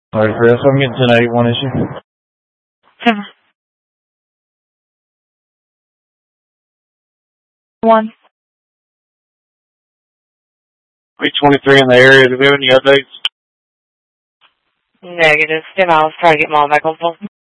Alright, Chris, I'm getting 1081 issue. 1. 823 in the area. Do we have any updates? Negative. Stand by. Let's try to get them all back on full.